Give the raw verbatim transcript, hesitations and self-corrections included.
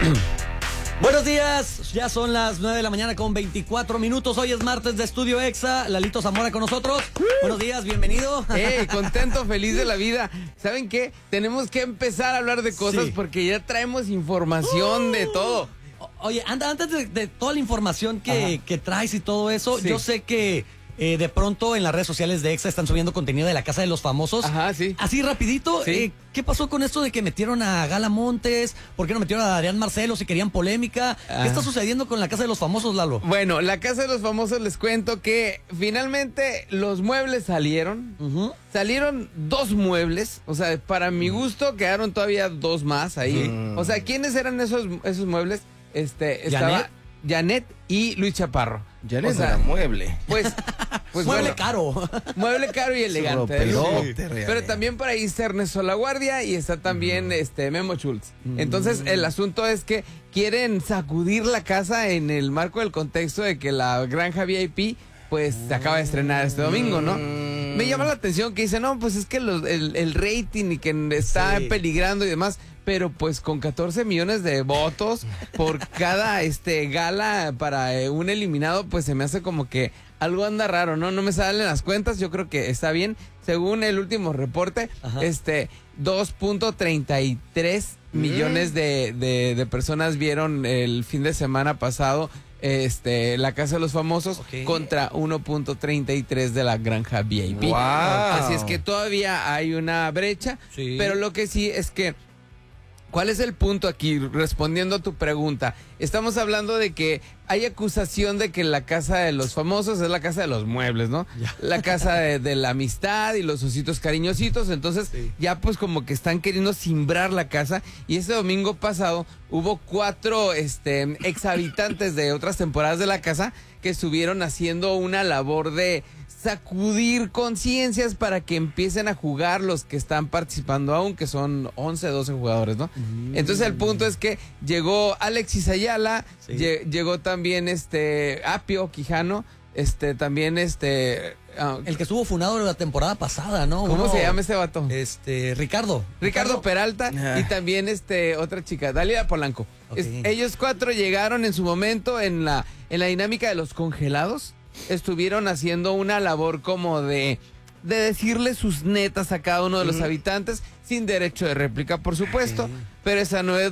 Buenos días, ya son las nueve de la mañana con veinticuatro minutos. Hoy es martes de Estudio Exa. Lalito Zamora con nosotros. Buenos días, bienvenido. Hey, contento, feliz de la vida. ¿Saben qué? Tenemos que empezar a hablar de cosas Sí. porque ya traemos información uh. de todo. O- Oye, anda, antes de, de toda la información que, que traes y todo eso, Sí. yo sé que eh, de pronto en las redes sociales de Exa están subiendo contenido de la Casa de los Famosos. Ajá, sí. Así rapidito, Sí. eh, ¿qué pasó con esto de que metieron a Gala Montes? ¿Por qué no metieron a Adrián Marcelo si querían polémica? Ah. ¿Qué está sucediendo con la Casa de los Famosos, Lalo? Bueno, la Casa de los Famosos, les cuento que finalmente los muebles salieron. Ujú. Salieron dos muebles, o sea, para mi gusto quedaron todavía dos más ahí. Mm. O sea, ¿quiénes eran esos, esos muebles? Este, estaba Janet. Janet y Luis Chaparro. Ya les O sea, era mueble. Pues, pues Mueble bueno, caro. mueble caro y elegante. Pero, Sí. te regalé. Pero también por ahí está Ernesto La Guardia y está también este Memo Schultz. Entonces, el asunto es que quieren sacudir la casa en el marco del contexto de que la Granja V I P pues se acaba de estrenar este domingo, ¿no? Me llama la atención que dice, no, pues es que los- el, el rating y que está Sí. peligrando y demás, pero pues con catorce millones de votos por cada este gala para eh, un eliminado, pues se me hace como que algo anda raro, ¿no? No me salen las cuentas, yo creo que está bien. Según el último reporte, Ajá. este dos punto treinta y tres millones de, de, de personas vieron el fin de semana pasado este la Casa de los Famosos Ok. contra uno punto treinta y tres de la Granja V I P. Wow. Así es que todavía hay una brecha, Sí. pero lo que sí es que ¿cuál es el punto aquí? Respondiendo a tu pregunta, estamos hablando de que hay acusación de que la Casa de los Famosos es la casa de los muebles, ¿no? Ya. La casa de, de la amistad y los ositos cariñositos, entonces Sí. ya pues como que están queriendo simbrar la casa y ese domingo pasado hubo cuatro este, ex habitantes de otras temporadas de la casa que estuvieron haciendo una labor de sacudir conciencias para que empiecen a jugar los que están participando aún, que son once, doce jugadores, ¿no? Entonces el punto es que llegó Alexis Ayala, Sí. lle- llegó también este Apio Quijano, este también este ah, El que estuvo funado la temporada pasada, ¿no? ¿cómo Uno- se llama este vato? Este, Ricardo. Ricardo Peralta Ah. y también este otra chica, Dalia Polanco. Ok. Es- ellos cuatro llegaron en su momento en la en la dinámica de los congelados. Estuvieron haciendo una labor como de de decirle sus netas a cada uno de los habitantes sin derecho de réplica, por supuesto, Ok. pero esa no es